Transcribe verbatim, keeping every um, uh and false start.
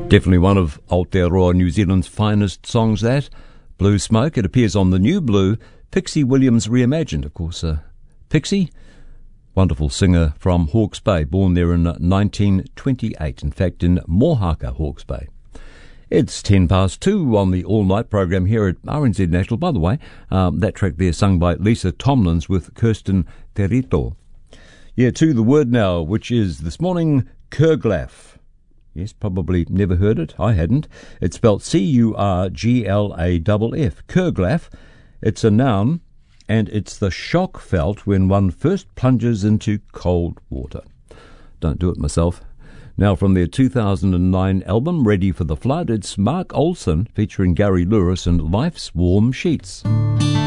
Definitely one of Aotearoa, New Zealand's finest songs, that. Blue Smoke. It appears on the new Blue, Pixie Williams Reimagined. Of course, uh, Pixie, wonderful singer from Hawke's Bay, born there in nineteen twenty-eight, in fact in Mohaka, Hawke's Bay. It's ten past two on the all-night program here at R N Z National. By the way, um, that track there sung by Lisa Tomlins with Kirsten Terito. Yeah, to the word now, which is this morning, Kurglaf. Yes, probably never heard it. I hadn't. It's spelled C U R G L A F F. Kurglaf. It's a noun, and it's the shock felt when one first plunges into cold water. Don't do it myself. Now, from their two thousand nine album, Ready for the Flood, it's Mark Olson featuring Gary Lewis and Life's Warm Sheets.